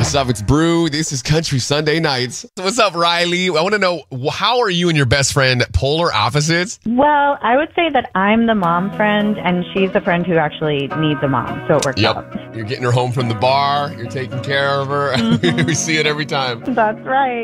What's up? It's Brew. This is Country Sunday Nights. What's up, Riley? I want to know, how are you and your best friend polar opposites? Well, I would say that I'm the mom friend, and she's the friend who actually needs a mom, so it works out. You're getting her home from the bar. You're taking care of her. We see it every time. That's right.